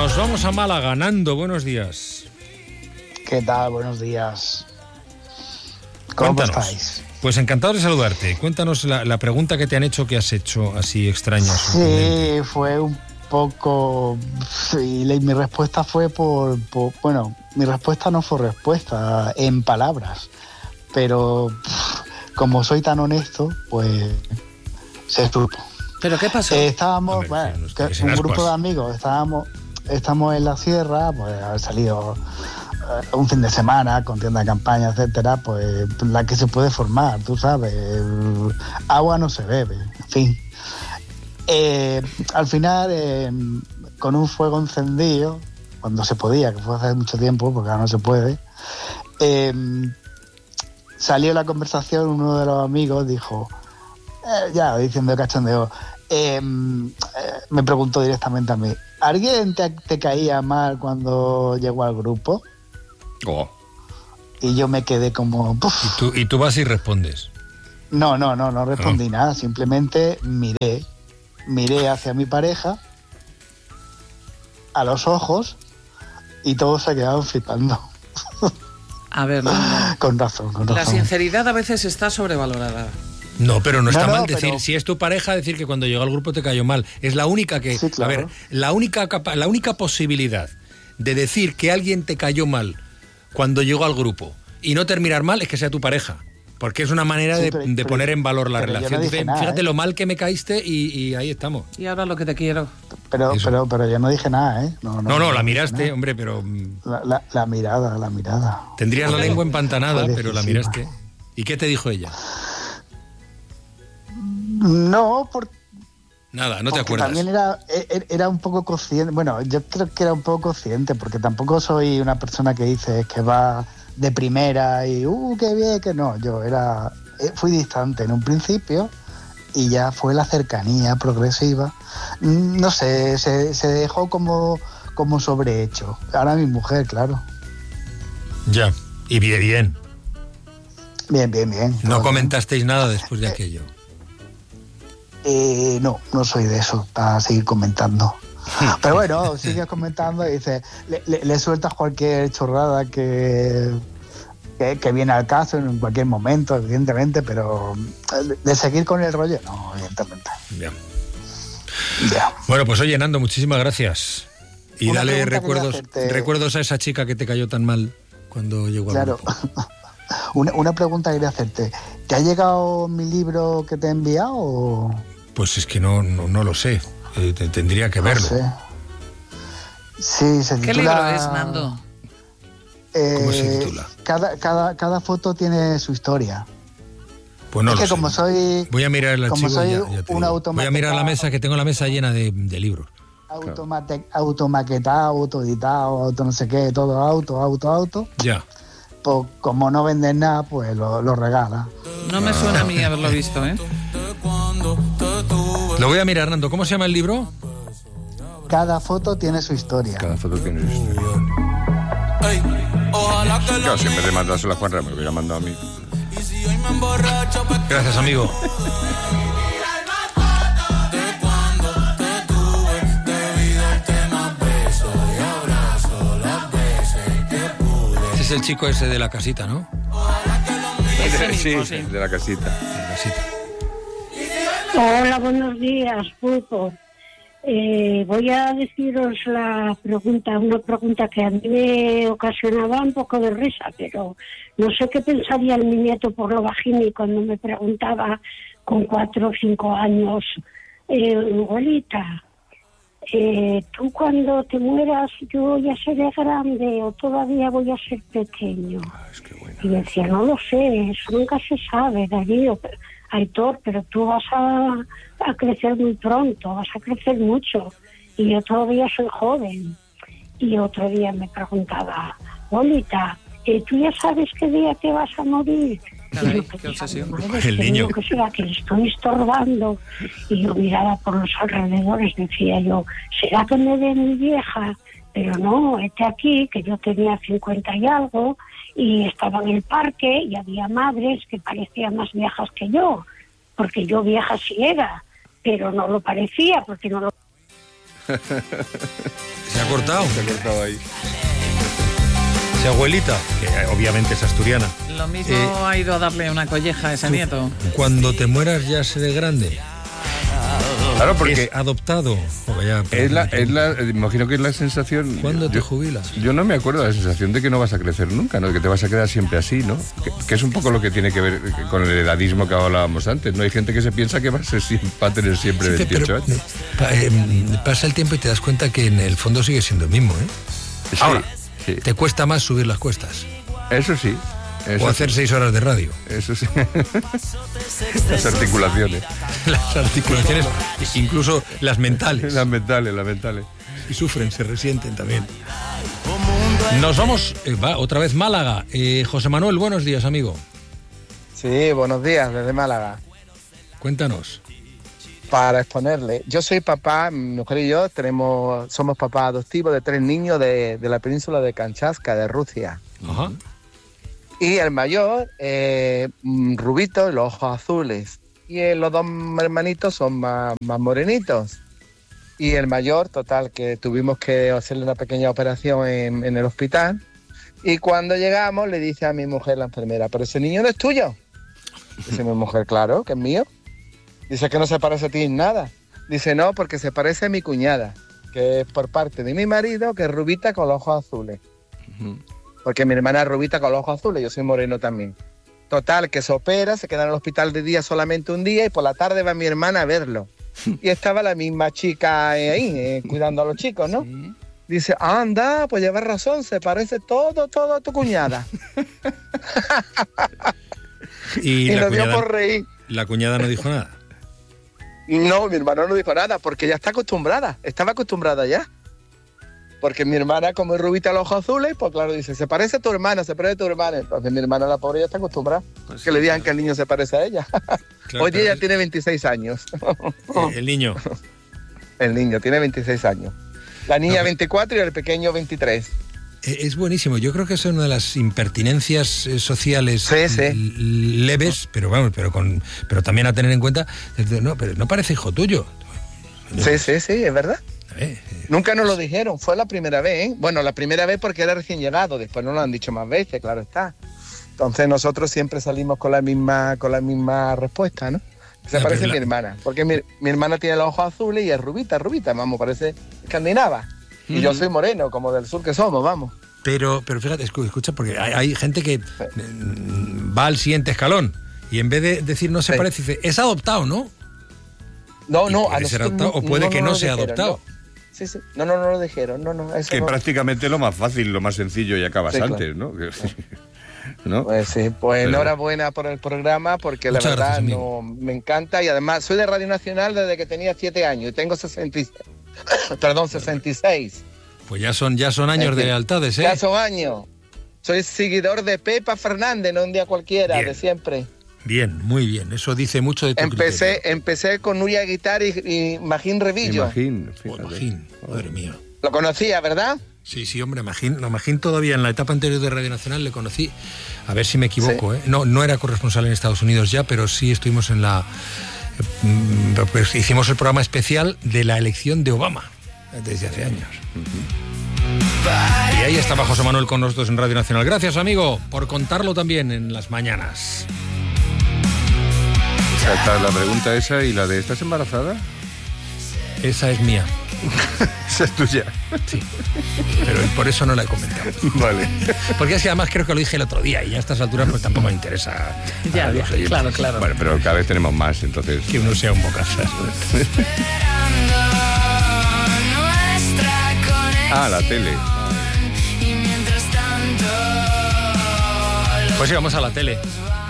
Nos vamos a Málaga. Nando, buenos días. ¿Qué tal? Buenos días. ¿Cómo estáis? Pues encantado de saludarte. Cuéntanos la pregunta que te han hecho, que has hecho así extraña. Sí, fue un poco... Sí, mi respuesta fue bueno, mi respuesta no fue respuesta en palabras, pero como soy tan honesto, pues se supo. ¿Pero qué pasó? Estábamos, un grupo de amigos, estamos en la sierra, pues haber salido un fin de semana con tienda de campaña, etcétera, pues la que se puede formar, tú sabes, agua no se bebe, en fin. Al final, con un fuego encendido, cuando se podía, que fue hace mucho tiempo, porque ahora no se puede, salió la conversación, uno de los amigos dijo, ya diciendo cachondeo, me preguntó directamente a mí, ¿alguien te caía mal cuando llegó al grupo? Oh. Y yo me quedé como... ¿Y tú vas y respondes? No respondí nada, simplemente miré hacia mi pareja, a los ojos, y todos se quedaron flipando. A ver, no. Con razón. La sinceridad a veces está sobrevalorada. No, pero no está mal decir, si es tu pareja, decir que cuando llegó al grupo te cayó mal. Es la única que... Sí, claro. A ver, la única posibilidad de decir que alguien te cayó mal cuando llegó al grupo y no terminar mal es que sea tu pareja. Porque es una manera de poner en valor la relación. No Dice, nada, fíjate lo mal que me caíste y ahí estamos. Y ahora lo que te quiero. Pero yo no dije nada, ¿eh? No, la miraste, hombre, pero... La mirada. Tendrías la lengua empantanada, pero la miraste. ¿Y qué te dijo ella? No, Nada, no te acuerdas. También era un poco consciente. Bueno, yo creo que era un poco consciente, porque tampoco soy una persona que dice que va de primera y qué bien, que no. Yo fui distante en un principio y ya fue la cercanía progresiva. No sé, se dejó como sobrehecho. Ahora mi mujer, claro. Ya, y bien. Bien. ¿No comentasteis nada después de aquello? No soy de eso, para seguir comentando. Pero bueno, sigues comentando y dices, le sueltas cualquier chorrada que viene al caso en cualquier momento, evidentemente, pero de seguir con el rollo, no, evidentemente. Ya. Bueno, pues oye, Nando, muchísimas gracias. Y dale recuerdos a esa chica que te cayó tan mal cuando llegó al grupo. Una pregunta quería hacerte. ¿Te ha llegado mi libro que te he enviado? Pues es que no lo sé. Tendría que verlo. No sé. Sí, se titula... ¿Qué libro es, Nando? ¿Cómo se titula? Cada foto tiene su historia. Pues no es lo que sé. Como soy... Voy a mirar el archivo y ya te digo. Voy a mirar la mesa, que tengo la mesa llena de libros. Automaquetado, autoeditado, no sé qué, todo auto. Ya. Pues como no venden nada, pues lo regala. No me suena a mí haberlo visto, ¿eh? Lo voy a mirar, Nando. ¿Cómo se llama el libro? Cada foto tiene su historia. Cada foto tiene su historia. Claro, si en vez de mandárselo a Juan Ramón, me lo hubiera mandado a mí. Gracias, amigo. Es el chico ese de la casita, ¿no? Sí, de la casita. Hola, buenos días, Pulpo. Voy a deciros una pregunta que a mí me ocasionaba un poco de risa, pero no sé qué pensaría mi nieto por lo bajini cuando me preguntaba con 4 o 5 años, abuelita, tú cuando te mueras, yo ya seré grande o todavía voy a ser pequeño. Y decía, no lo sé, eso nunca se sabe, Darío, Aitor, pero tú vas a crecer muy pronto, vas a crecer mucho, y yo todavía soy joven. Y otro día me preguntaba, abuelita, ¿tú ya sabes qué día te vas a morir? Caray, qué obsesión. El niño. Que será que le estoy estorbando. Y yo miraba por los alrededores, decía yo, ¿será que me ve muy vieja? Pero no, este aquí, que yo tenía 50 y algo, y estaba en el parque y había madres que parecían más viejas que yo, porque yo vieja sí era, pero no lo parecía, porque no lo... Se ha cortado. Se ha cortado ahí. Esa abuelita, que obviamente es asturiana. Lo mismo ha ido a darle una colleja a ese nieto. Cuando te mueras ya seré grande. Claro, porque Es adoptado. imagino que es la sensación... ¿Cuándo te jubilas? Yo no me acuerdo de la sensación de que no vas a crecer nunca, ¿no? Que te vas a quedar siempre así, ¿no? Que es un poco lo que tiene que ver con el edadismo que hablábamos antes, ¿no? Hay gente que se piensa que va a tener siempre 28 años. Pasa el tiempo y te das cuenta que en el fondo sigue siendo el mismo, ¿eh? Sí, Ahora, sí. te cuesta más subir las cuestas. Eso sí. O hacer 6 horas de radio. Eso sí. Las articulaciones. Las articulaciones, incluso las mentales. Las mentales. Y sufren, se resienten también. Nos vamos, otra vez Málaga. José Manuel, buenos días, amigo. Sí, buenos días, desde Málaga. Cuéntanos. Para exponerle, yo soy papá, mi mujer y yo somos papás adoptivos de 3 niños de la península de Kamchatka, de Rusia. Ajá. Y el mayor, rubito, los ojos azules. Y los 2 hermanitos son más morenitos. Y el mayor, total, que tuvimos que hacerle una pequeña operación en el hospital. Y cuando llegamos, le dice a mi mujer, la enfermera, ¿pero ese niño no es tuyo? Dice mi mujer, claro, que es mío. Dice que no se parece a ti en nada. Dice, no, porque se parece a mi cuñada, que es por parte de mi marido, que es rubita con los ojos azules. Porque mi hermana es rubita con los ojos azules, yo soy moreno también. Total, que se opera, se queda en el hospital de día solamente un día y por la tarde va mi hermana a verlo. Y estaba la misma chica ahí, cuidando a los chicos, ¿no? Sí. Dice, anda, pues llevas razón, se parece todo a tu cuñada. Y nos dio por reír. ¿La cuñada no dijo nada? No, mi hermana no dijo nada, porque ya estaba acostumbrada ya. Porque mi hermana, como es rubita a los ojos azules, pues claro, dice, se parece a tu hermana. Entonces mi hermana, la pobre, ya está acostumbrada. Pues que le digan que el niño se parece a ella. Claro, hoy día ya tiene 26 años. ¿El niño? El niño tiene 26 años. La niña 24 y el pequeño 23. Es buenísimo. Yo creo que es una de las impertinencias sociales leves, pero vamos, pero también a tener en cuenta, no, pero no parece hijo tuyo. Sí, es verdad. Nunca nos lo dijeron, fue la primera vez, ¿eh? Bueno, la primera vez porque era recién llegado, después nos lo han dicho más veces, claro está. Entonces nosotros siempre salimos con la misma respuesta, ¿no? Se parece a mi hermana, porque mi hermana tiene los ojos azules y es rubita, vamos, parece escandinava. Y yo soy moreno, como del sur que somos, vamos. Pero fíjate, escucha, porque hay gente que va al siguiente escalón y en vez de decir no se parece, dice, es adoptado, ¿no? No, puede ser adoptado, o puede que no sea adoptado. No. Sí, no lo dijeron, eso que no. Prácticamente lo más fácil, lo más sencillo y acabas antes, claro. ¿no? ¿No? Pues sí, pues enhorabuena por el programa, porque la verdad me encanta y además soy de Radio Nacional desde que tenía 7 años y tengo 66. Pues ya son años de lealtades, ¿eh? Ya son años. Soy seguidor de Pepa Fernández, no un día cualquiera, de siempre. Bien, muy bien. Eso dice mucho de tu criterio. Empecé con Nuria Guitar y Magín Revillo. Magín, madre mía. Lo conocía, ¿verdad? Sí, hombre, Magín todavía en la etapa anterior de Radio Nacional le conocí. A ver si me equivoco, ¿eh? No era corresponsal en Estados Unidos ya, pero sí estuvimos en la... Pues hicimos el programa especial de la elección de Obama desde hace años. Y ahí estaba José Manuel con nosotros en Radio Nacional. Gracias, amigo, por contarlo también en las mañanas. Está la pregunta esa y la de ¿estás embarazada? Esa es mía. Esa es tuya. Sí, pero por eso no la he comentado. Vale. Porque así además creo que lo dije el otro día y a estas alturas pues tampoco me interesa. Ya, claro. Bueno, pero cada vez tenemos más, entonces... Que uno sea un bocazas. La tele. Pues sí, vamos a la tele.